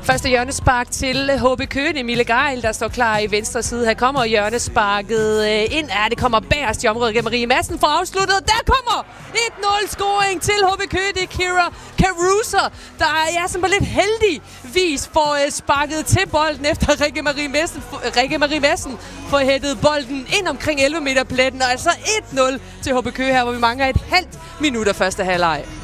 Første hjørnespark til HB Køge. Emilie Geil, der står klar i venstre side. Her kommer hjørnesparket ind. Det kommer bagerst i området gennem Marie Madsen for afsluttet. Der kommer 1-0-scoring til HB Køge. Det er Kira Caruso, der som på lidt heldig vis får sparket til bolden efter Rikke Marie Madsen får hættet bolden ind omkring 11 meter pletten. Og altså 1-0 til HB Køge her, hvor vi mangler et halvt minut af første halvleg.